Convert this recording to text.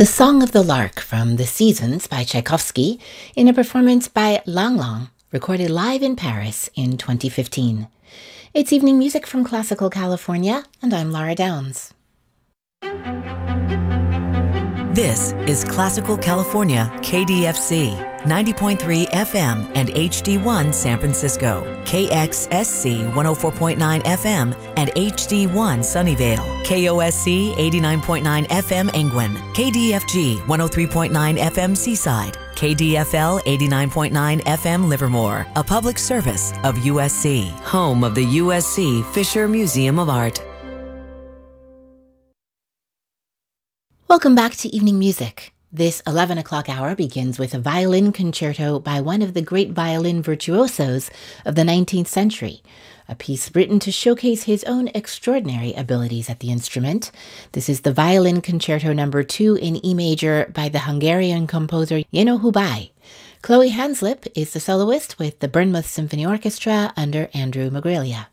The Song of the Lark from The Seasons by Tchaikovsky in a performance by Lang Lang, recorded live in Paris in 2015. It's evening music from Classical California, and I'm Laura Downs. This is Classical California, KDFC, 90.3 FM and HD1 San Francisco, KXSC 104.9 FM and HD1 Sunnyvale, KOSC 89.9 FM Angwin, KDFG 103.9 FM Seaside, KDFL 89.9 FM Livermore, a public service of USC, home of the USC Fisher Museum of Art. Welcome back to Evening Music. This 11 o'clock hour begins with a violin concerto by one of the great violin virtuosos of the 19th century, a piece written to showcase his own extraordinary abilities at the instrument. This is the Violin Concerto No. 2 in E major by the Hungarian composer Jenő Hubay. Chloe Hanslip is the soloist with the Bournemouth Symphony Orchestra under Andrew Magrilia.